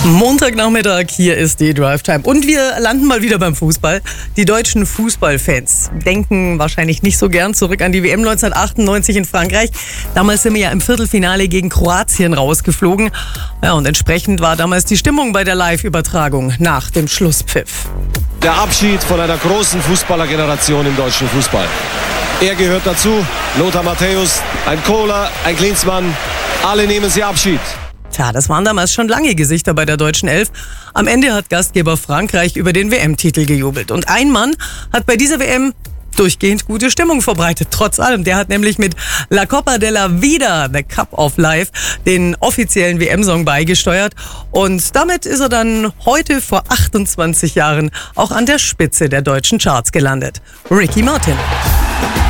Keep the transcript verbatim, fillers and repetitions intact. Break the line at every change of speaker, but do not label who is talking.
Montagnachmittag, hier ist die Drive Time. Und wir landen mal wieder beim Fußball. Die deutschen Fußballfans denken wahrscheinlich nicht so gern zurück an die W M neunzehnhundertachtundneunzig in Frankreich. Damals sind wir ja im Viertelfinale gegen Kroatien rausgeflogen. Ja, und entsprechend war damals die Stimmung bei der Live-Übertragung nach dem Schlusspfiff.
Der Abschied von einer großen Fußballergeneration im deutschen Fußball. Er gehört dazu, Lothar Matthäus, ein Kohler, ein Klinsmann, alle nehmen sie Abschied.
Tja, das waren damals schon lange Gesichter bei der deutschen Elf. Am Ende hat Gastgeber Frankreich über den W M-Titel gejubelt. Und ein Mann hat bei dieser W M durchgehend gute Stimmung verbreitet. Trotz allem, der hat nämlich mit La Copa de la Vida, The Cup of Life, den offiziellen W M-Song beigesteuert. Und damit ist er dann heute vor achtundzwanzig Jahren auch an der Spitze der deutschen Charts gelandet. Ricky Martin.